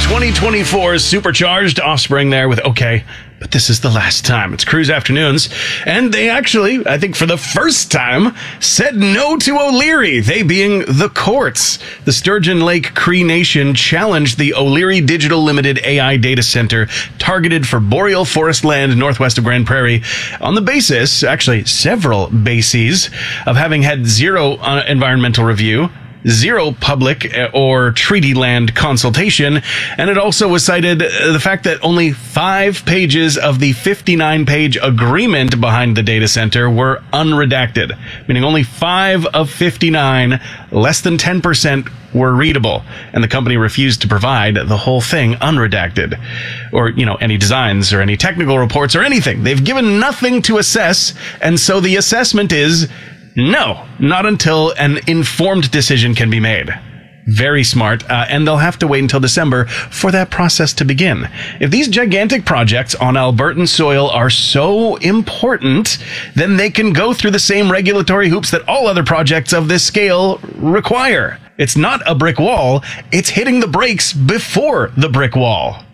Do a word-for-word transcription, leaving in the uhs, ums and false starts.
twenty twenty-four's supercharged offspring there with okay, but this is the last time. It's Cruise Afternoons, and they actually, I think for the first time, said no to O'Leary, they being the courts. The Sturgeon Lake Cree Nation challenged the O'Leary Digital Limited A I data center targeted for boreal forest land northwest of Grand Prairie on the basis, actually several bases, of having had zero uh, environmental review, zero public or treaty land consultation, and it also was cited uh, the fact that only five pages of the fifty-nine page agreement behind the data center were unredacted, meaning only five of fifty-nine, less than ten percent, were readable, and the company refused to provide the whole thing unredacted, or, you know, any designs or any technical reports or anything. They've given nothing to assess, and so the assessment is no, not until an informed decision can be made. Very smart, uh, and they'll have to wait until December for that process to begin. If these gigantic projects on Albertan soil are so important, then they can go through the same regulatory hoops that all other projects of this scale require. It's not a brick wall, it's hitting the brakes before the brick wall.